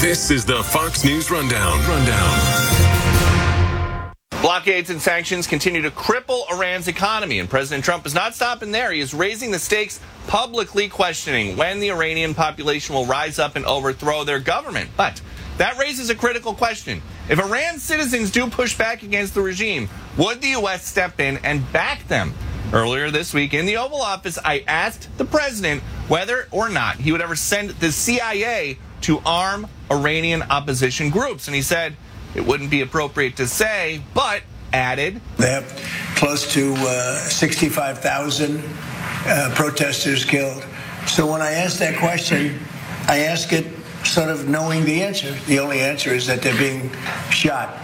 This is the Fox News Rundown. Blockades and sanctions continue to cripple Iran's economy, and President Trump is not stopping there. He is raising the stakes, publicly questioning when the Iranian population will rise up and overthrow their government. But that raises a critical question. If Iran's citizens do push back against the regime, would the U.S. step in and back them? Earlier this week in the Oval Office, I asked the president whether or not he would ever send the CIA to arm Iranian opposition groups. And he said it wouldn't be appropriate to say, but added, they have close to 65,000 protesters killed. So when I ask that question, I ask it sort of knowing the answer. The only answer is that they're being shot.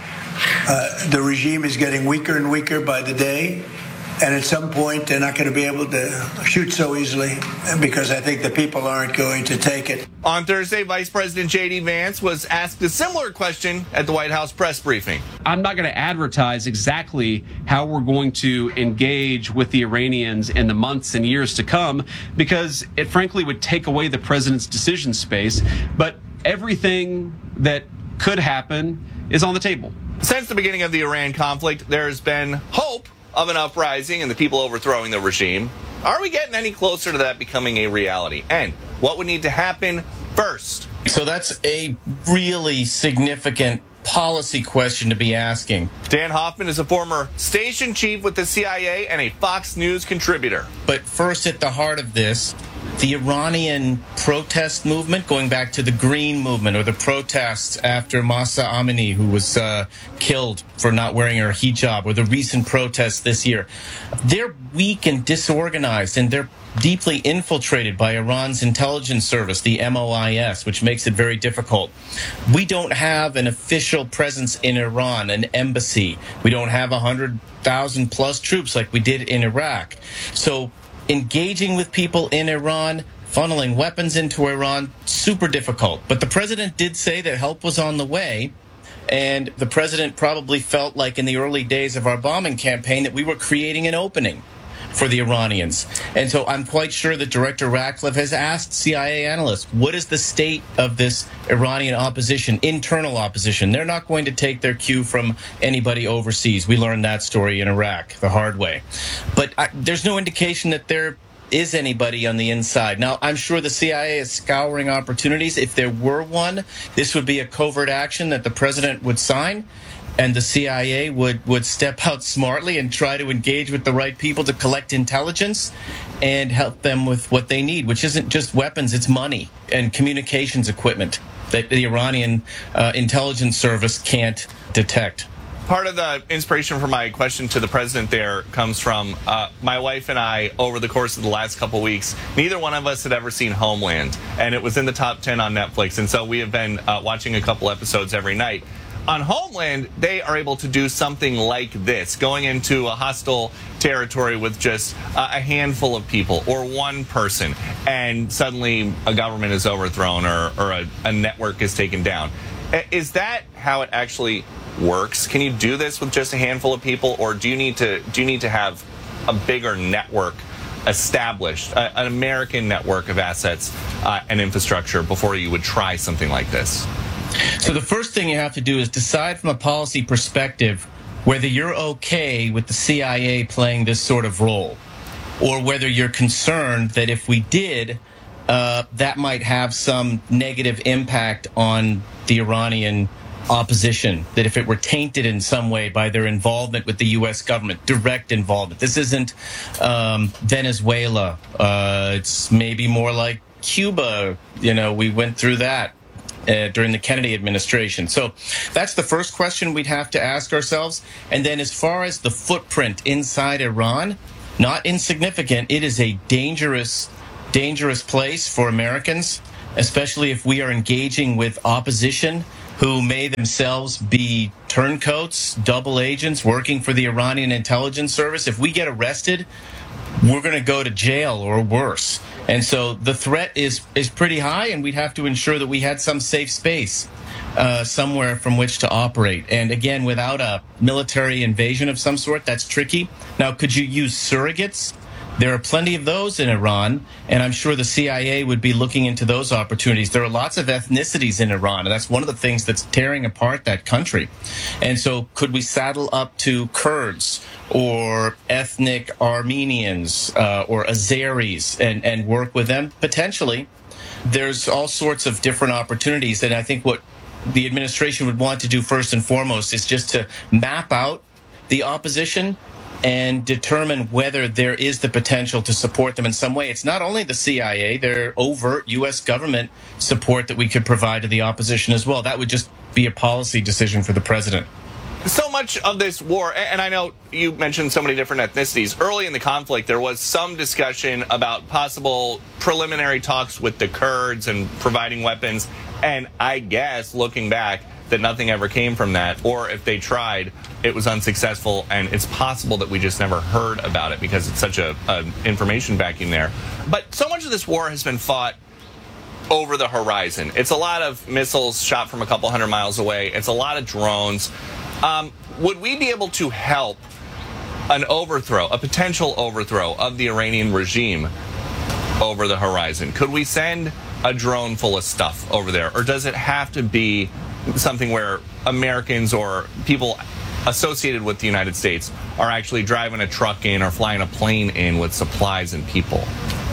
The regime is getting weaker and weaker by the day. And at some point, they're not going to be able to shoot so easily because I think the people aren't going to take it. On Thursday, Vice President J.D. Vance was asked a similar question at the White House press briefing. I'm not going to advertise exactly how we're going to engage with the Iranians in the months and years to come because it frankly would take away the president's decision space. But everything that could happen is on the table. Since the beginning of the Iran conflict, there's been hope of an uprising and the people overthrowing the regime. Are we getting any closer to that becoming a reality? And what would need to happen first? So that's a really significant policy question to be asking. Dan Hoffman is a former station chief with the CIA and a Fox News contributor. But first, at the heart of this, the Iranian protest movement, going back to the Green Movement or the protests after Mahsa Amini, who was killed for not wearing her hijab, or the recent protests this year, they're weak and disorganized, and they're deeply infiltrated by Iran's intelligence service, the MOIS, which makes it very difficult. We don't have an official presence in Iran, an embassy. We don't have 100,000 plus troops like we did in Iraq. So engaging with people in Iran, funneling weapons into Iran, super difficult. But the president did say that help was on the way. And the president probably felt like in the early days of our bombing campaign that we were creating an opening for the Iranians. And so I'm quite sure that Director Ratcliffe has asked CIA analysts, what is the state of this Iranian opposition, internal opposition? They're not going to take their cue from anybody overseas. We learned that story in Iraq the hard way. But there's no indication that there is anybody on the inside. Now, I'm sure the CIA is scouring opportunities. If there were one, this would be a covert action that the president would sign. And the CIA would step out smartly and try to engage with the right people to collect intelligence and help them with what they need, which isn't just weapons, it's money and communications equipment that the Iranian intelligence service can't detect. Part of the inspiration for my question to the president there comes from my wife and I, over the course of the last couple of weeks, neither one of us had ever seen Homeland, and it was in the top 10 on Netflix, and so we have been watching a couple episodes every night. On Homeland, they are able to do something like this, going into a hostile territory with just a handful of people or one person, and suddenly a government is overthrown or a network is taken down. Is that how it actually works? Can you do this with just a handful of people, or do you need to have a bigger network established, an American network of assets and infrastructure before you would try something like this? So the first thing you have to do is decide from a policy perspective whether you're okay with the CIA playing this sort of role, or whether you're concerned that if we did, that might have some negative impact on the Iranian opposition, that if it were tainted in some way by their involvement with the U.S. government, direct involvement. This isn't Venezuela. It's maybe more like Cuba. You know, we went through that during the Kennedy administration. So that's the first question we'd have to ask ourselves. And then as far as the footprint inside Iran, not insignificant. It is a dangerous place for Americans, especially if we are engaging with opposition who may themselves be turncoats, double agents working for the Iranian intelligence service. If we get arrested, we're going to go to jail or worse. And so the threat is pretty high, and we'd have to ensure that we had some safe space somewhere from which to operate. And again, without a military invasion of some sort, that's tricky. Now, could you use surrogates There are plenty of those in Iran, and I'm sure the CIA would be looking into those opportunities. There are lots of ethnicities in Iran, and that's one of the things that's tearing apart that country. And so could we saddle up to Kurds or ethnic Armenians or Azeris and work with them? Potentially. There's all sorts of different opportunities, and I think what the administration would want to do first and foremost is just to map out the opposition and determine whether there is the potential to support them in some way. It's not only the CIA, there are overt U.S. government support that we could provide to the opposition as well. That would just be a policy decision for the president. So much of this war, and I know you mentioned so many different ethnicities. Early in the conflict, there was some discussion about possible preliminary talks with the Kurds and providing weapons. And I guess, looking back, that nothing ever came from that. Or if they tried, it was unsuccessful. And it's possible that we just never heard about it because it's such a information vacuum there. But so much of this war has been fought over the horizon. It's a lot of missiles shot from a couple hundred miles away. It's a lot of drones. Would we be able to help an overthrow, a potential overthrow of the Iranian regime over the horizon? Could we send a drone full of stuff over there? Or does it have to be something where Americans or people associated with the United States are actually driving a truck in or flying a plane in with supplies and people?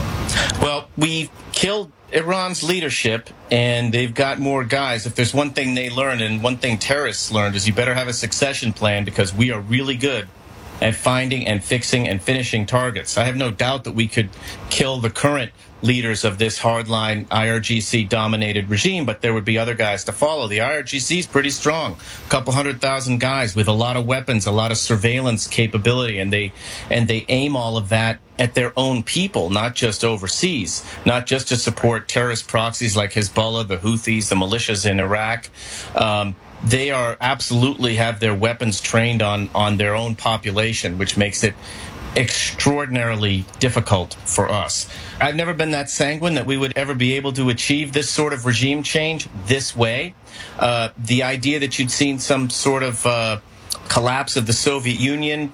Well, we killed Iran's leadership, and they've got more guys. If there's one thing they learned, and one thing terrorists learned, is you better have a succession plan, because we are really good at finding and fixing and finishing targets. I have no doubt that we could kill the current leaders of this hardline IRGC-dominated regime, but there would be other guys to follow. The IRGC is pretty strong, a couple 100,000 guys with a lot of weapons, a lot of surveillance capability, and they aim all of that at their own people, not just overseas, not just to support terrorist proxies like Hezbollah, the Houthis, the militias in Iraq. They are absolutely have their weapons trained on their own population, which makes it extraordinarily difficult for us. I've never been that sanguine that we would ever be able to achieve this sort of regime change this way. The idea that you'd seen some sort of collapse of the Soviet Union,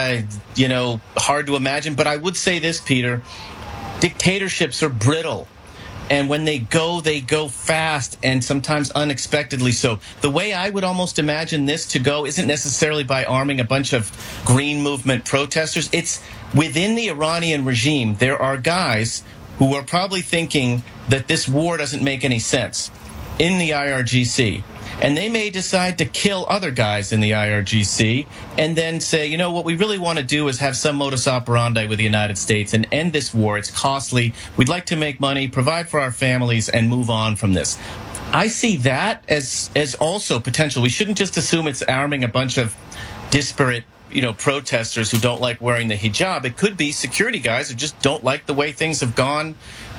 hard to imagine. But I would say this, Peter, dictatorships are brittle. And when they go fast, and sometimes unexpectedly so. The way I would almost imagine this to go isn't necessarily by arming a bunch of Green Movement protesters. It's within the Iranian regime, there are guys who are probably thinking that this war doesn't make any sense in the IRGC. And they may decide to kill other guys in the IRGC and then say, what we really want to do is have some modus operandi with the United States and end this war. It's costly. We'd like to make money, provide for our families, and move on from this. I see that as also potential. We shouldn't just assume it's arming a bunch of disparate protesters who don't like wearing the hijab. It could be security guys who just don't like the way things have gone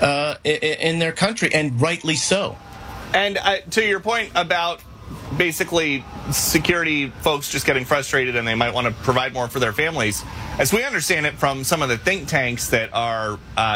in their country, and rightly so. And to your point about basically security folks just getting frustrated and they might want to provide more for their families, as we understand it from some of the think tanks that are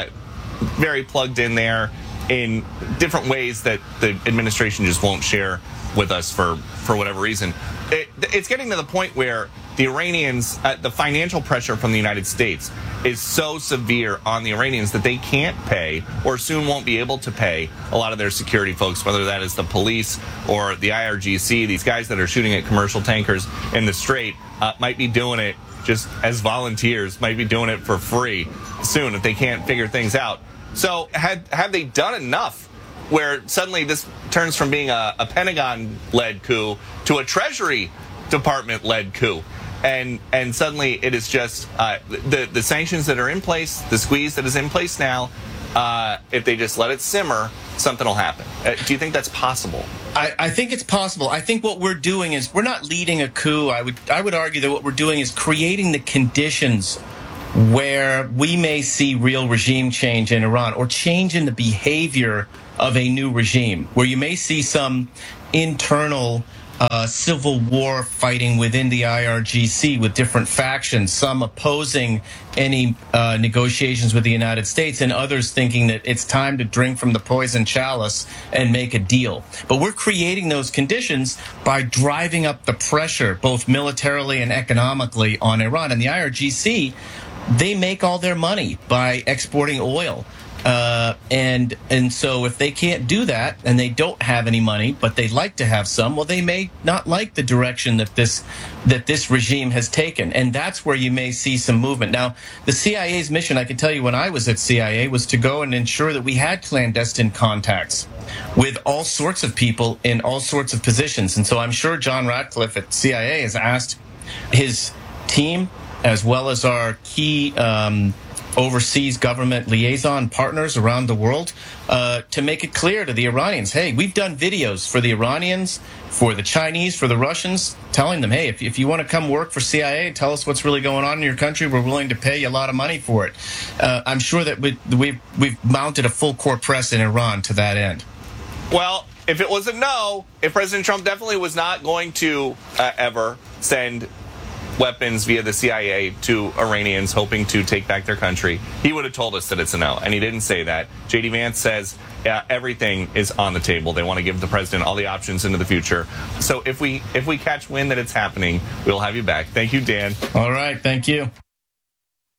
very plugged in there in different ways that the administration just won't share with us for whatever reason, it's getting to the point where the Iranians, the financial pressure from the United States is so severe on the Iranians that they can't pay, or soon won't be able to pay, a lot of their security folks, whether that is the police or the IRGC. These guys that are shooting at commercial tankers in the Strait might be doing it just as volunteers, might be doing it for free soon if they can't figure things out. So have they done enough where suddenly this turns from being a Pentagon-led coup to a Treasury Department-led coup? And suddenly it is just the sanctions that are in place, the squeeze that is in place now, if they just let it simmer, something will happen. Do you think that's possible? I think it's possible. I think what we're doing is we're not leading a coup. I would argue that what we're doing is creating the conditions where we may see real regime change in Iran, or change in the behavior of a new regime, where you may see some internal civil war fighting within the IRGC with different factions, some opposing any negotiations with the United States, and others thinking that it's time to drink from the poison chalice and make a deal. But we're creating those conditions by driving up the pressure, both militarily and economically, on Iran. And the IRGC they make all their money by exporting oil. And so if they can't do that and they don't have any money, but they'd like to have some, well, they may not like the direction that this regime has taken. And that's where you may see some movement. Now, the CIA's mission, I can tell you when I was at CIA, was to go and ensure that we had clandestine contacts with all sorts of people in all sorts of positions. And so I'm sure John Ratcliffe at CIA has asked his team, as well as our key overseas government liaison partners around the world, to make it clear to the Iranians, hey, we've done videos for the Iranians, for the Chinese, for the Russians, telling them, hey, if you want to come work for CIA and tell us what's really going on in your country, we're willing to pay you a lot of money for it. I'm sure that we've mounted a full court press in Iran to that end. Well, if it was a no, if President Trump definitely was not going to ever send weapons via the CIA to Iranians hoping to take back their country, he would have told us that it's a no, and he didn't say that. J.D. Vance says everything is on the table. They want to give the president all the options into the future. So if we catch wind that it's happening, we'll have you back. Thank you, Dan. All right, thank you.